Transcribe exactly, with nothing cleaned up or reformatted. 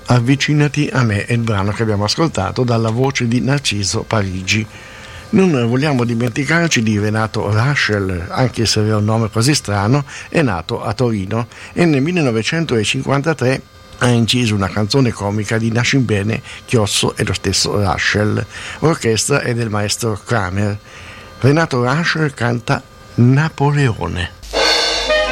Avvicinati a me è il brano che abbiamo ascoltato dalla voce di Narciso Parigi. Non vogliamo dimenticarci di Renato Rascel, anche se aveva un nome così strano, è nato a Torino e nel millenovecentocinquantatré ha inciso una canzone comica di Nascim Bene, Chiosso e lo stesso Rascel. L'orchestra è del maestro Kramer. Renato Rascel canta Napoleone.